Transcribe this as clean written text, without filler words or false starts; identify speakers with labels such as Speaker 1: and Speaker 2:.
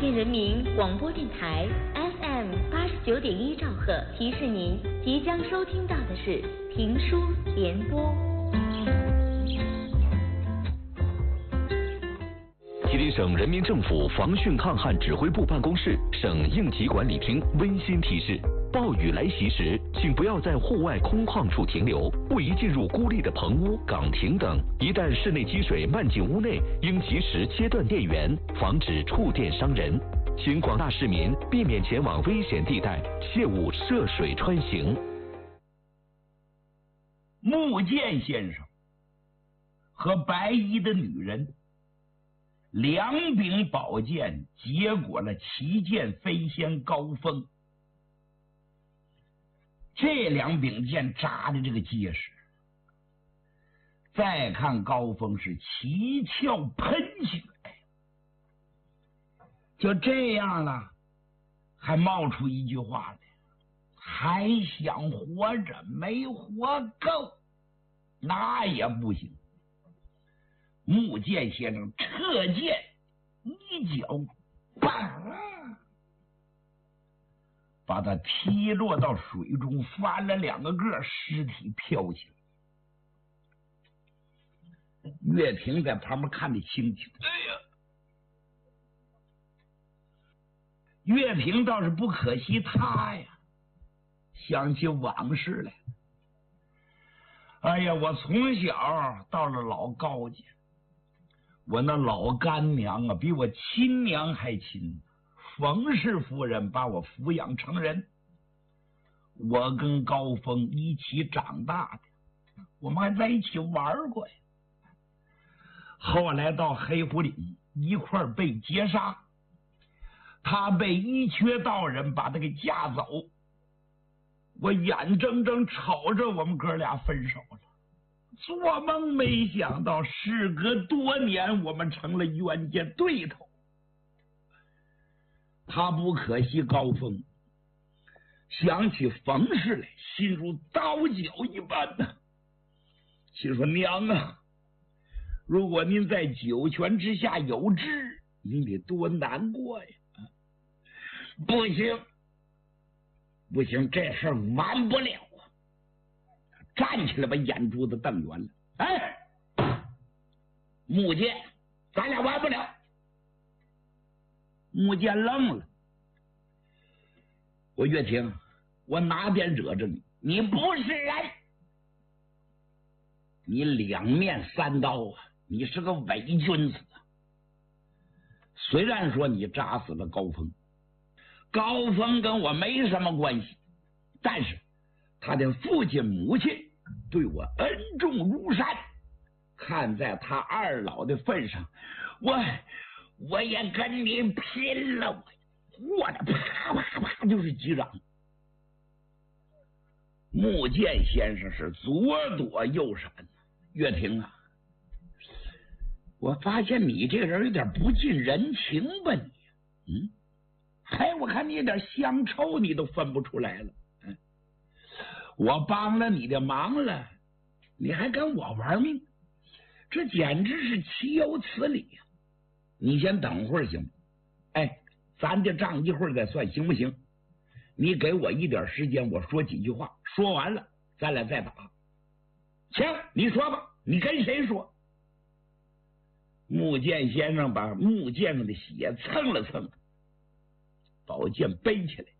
Speaker 1: 县人民广播电台 FM 89.1兆赫提示您，即将收听到的是评书联播。
Speaker 2: 吉林省人民政府防汛抗旱指挥部办公室、省应急管理厅温馨提示：暴雨来袭时，请不要在户外空旷处停留，不宜进入孤立的棚屋、岗亭等。一旦室内积水漫进屋内，应及时切断电源，防止触电伤人。请广大市民避免前往危险地带，切勿涉水穿行。
Speaker 3: 穆剑先生和白衣的女人两柄宝剑结果了旗舰飞仙高峰，这两柄剑扎的这个结实。再看高峰是七窍喷血，就这样了，还冒出一句话来：还想活着没活够，那也不行。穆剑先生撤剑一脚，砰，把他踢落到水中，翻了两个个，尸体飘起来。岳平在旁边看得清清。哎呀，岳平倒是不可惜他呀，想起往事来。哎呀，我从小到了老高家，我那老干娘啊，比我亲娘还亲。冯氏夫人把我抚养成人，我跟高峰一起长大的，我们还在一起玩过呀。后来到黑虎岭一块儿被劫杀，他被一缺道人把他给架走，我眼睁睁瞅着我们哥俩分手了。做梦没想到，时隔多年，我们成了冤家对头。他不可惜高峰，想起冯氏来，心如刀绞一般呢。心说娘啊，如果您在九泉之下有知，您得多难过呀！不行，不行，这事儿完不了啊！站起来把眼珠子瞪圆了。哎，穆剑，咱俩完不了。穆剑愣了。我岳婷，我哪点惹着你？你不是人，你两面三刀啊！你是个伪君子。虽然说你扎死了高峰，高峰跟我没什么关系，但是他的父亲母亲对我恩重如山，看在他二老的份上，我也跟你拼了！我的啪啪啪就是击掌。穆剑先生是左躲右闪。岳婷啊，我发现你这个人有点不近人情吧你？我看你有点乡愁你都分不出来了。我帮了你的忙了，你还跟我玩命，这简直是岂有此理呀！你先等会儿行吗？咱这账一会儿再算行不行？你给我一点时间，我说几句话，说完了咱俩再打。行，你说吧，你跟谁说？穆剑先生把穆剑上的血蹭了蹭，宝剑背起来，